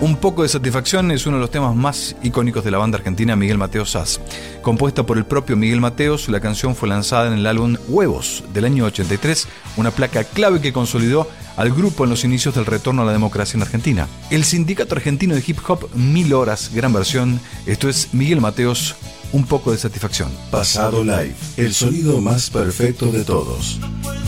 Un poco de satisfacción es uno de los temas más icónicos de la banda argentina Miguel Mateos Saz. Compuesta por el propio Miguel Mateos, la canción fue lanzada en el álbum Huevos del año 83, una placa clave que consolidó al grupo en los inicios del retorno a la democracia en Argentina. El Sindicato Argentino de Hip Hop, 1000 horas, gran versión. Esto es Miguel Mateos, Un poco de satisfacción. Pasado Live, el sonido más perfecto de todos.